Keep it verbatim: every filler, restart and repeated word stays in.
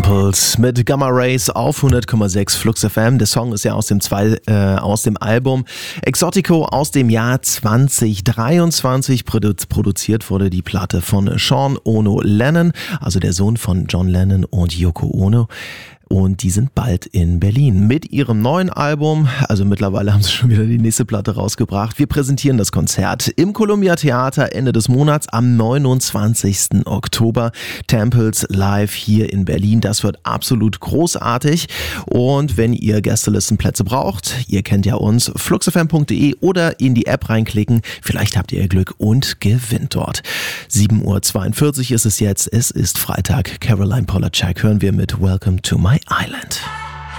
Temples mit Gamma Rays auf hundert Komma sechs Flux F M. Der Song ist ja aus dem, zwei, äh, aus dem Album Exotico aus dem Jahr zwanzig dreiundzwanzig. Produ- produziert wurde die Platte von Sean Ono Lennon, also der Sohn von John Lennon und Yoko Ono. Und die sind bald in Berlin mit ihrem neuen Album. Also mittlerweile haben sie schon wieder die nächste Platte rausgebracht. Wir präsentieren das Konzert im Columbia Theater Ende des Monats am neunundzwanzigsten Oktober. Temples live hier in Berlin. Das wird absolut großartig. Und wenn ihr Gästelistenplätze braucht, ihr kennt ja uns, fluxfm punkt de oder in die App reinklicken. Vielleicht habt ihr Glück und gewinnt dort. sieben Uhr zweiundvierzig ist es jetzt. Es ist Freitag. Caroline Polachek hören wir mit Welcome to My Island.